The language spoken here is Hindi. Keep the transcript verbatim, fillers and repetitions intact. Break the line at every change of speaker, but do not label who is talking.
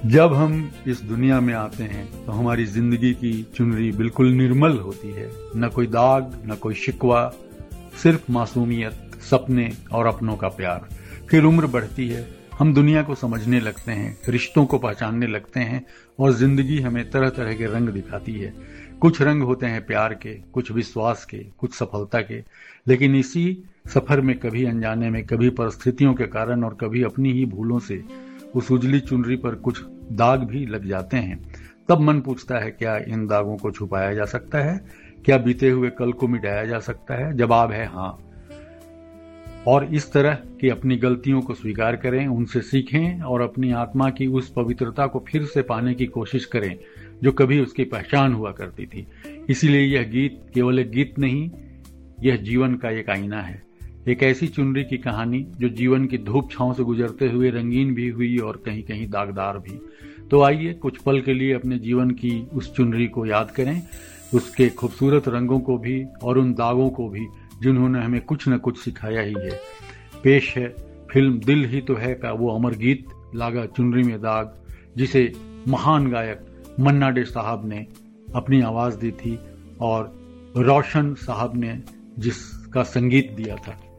जब हम इस दुनिया में आते हैं तो हमारी जिंदगी की चुनरी बिल्कुल निर्मल होती है, न कोई दाग, न कोई शिकवा, सिर्फ मासूमियत, सपने और अपनों का प्यार। फिर उम्र बढ़ती है, हम दुनिया को समझने लगते हैं, रिश्तों को पहचानने लगते हैं और जिंदगी हमें तरह तरह के रंग दिखाती है। कुछ रंग होते हैं प्यार के, कुछ विश्वास के, कुछ सफलता के, लेकिन इसी सफर में कभी अनजाने में, कभी परिस्थितियों के कारण और कभी अपनी ही भूलों से उस उजली चुनरी पर कुछ दाग भी लग जाते हैं। तब मन पूछता है, क्या इन दागों को छुपाया जा सकता है? क्या बीते हुए कल को मिटाया जा सकता है? जवाब है हाँ। और इस तरह की अपनी गलतियों को स्वीकार करें, उनसे सीखें और अपनी आत्मा की उस पवित्रता को फिर से पाने की कोशिश करें जो कभी उसकी पहचान हुआ करती थी। इसीलिए यह गीत केवल एक गीत नहीं, यह जीवन का एक आईना है, एक ऐसी चुनरी की कहानी जो जीवन की धूप छांव से गुजरते हुए रंगीन भी हुई और कहीं कहीं दागदार भी। तो आइए कुछ पल के लिए अपने जीवन की उस चुनरी को याद करें, उसके खूबसूरत रंगों को भी और उन दागों को भी जिन्होंने हमें कुछ न कुछ सिखाया ही है। पेश है फिल्म दिल ही तो है का वो अमर गीत लागा चुनरी में दाग, जिसे महान गायक मन्ना डे साहब ने अपनी आवाज दी थी और रोशन साहब ने जिसका संगीत दिया था।